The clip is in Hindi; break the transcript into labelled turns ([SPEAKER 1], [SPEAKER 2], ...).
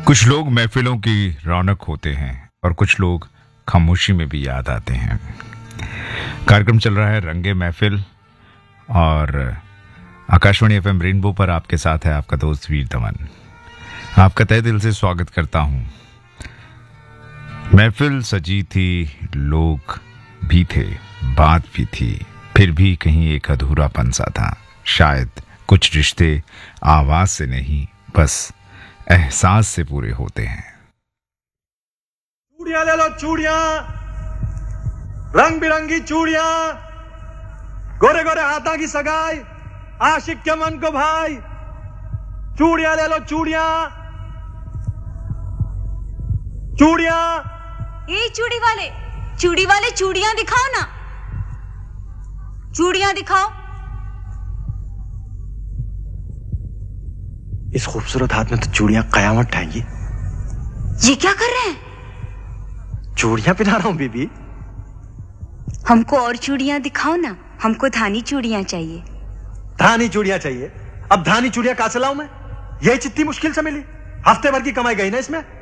[SPEAKER 1] कुछ लोग महफिलों की रौनक होते हैं और कुछ लोग खामोशी में भी याद आते हैं। कार्यक्रम चल रहा है रंगे महफिल और आकाशवाणी एफएम रेनबो पर आपके साथ है आपका दोस्त वीर दमन। आपका तहे दिल से स्वागत करता हूं। महफिल सजी थी, लोग भी थे, बात भी थी, फिर भी कहीं एक अधूरापन सा था। शायद कुछ रिश्ते आवाज से नहीं, बस एहसास से पूरे होते हैं।
[SPEAKER 2] चूड़ियां ले लो चूड़ियां, रंग बिरंगी चूड़ियां, गोरे गोरे हाथा की सगाई, आशिक के मन को भाई। चूड़ियां ले लो चूड़ियां, चूड़ियां।
[SPEAKER 3] ए चूड़ी वाले चूड़ियां दिखाओ ना, चूड़ियां दिखाओ।
[SPEAKER 2] इस खूबसूरत हाथ में तो चूड़ियां कयामत ढाएंगी।
[SPEAKER 3] ये क्या कर रहे हैं?
[SPEAKER 2] चूड़ियां पहना रहा हूं बीबी।
[SPEAKER 3] हमको और चूड़ियां दिखाओ ना, हमको धानी चूड़ियां चाहिए।
[SPEAKER 2] धानी चूड़ियां चाहिए? अब धानी चूड़ियां कहां से लाऊं मैं? यही चित्ती मुश्किल से मिली। हफ्ते भर की कमाई गई ना इसमें।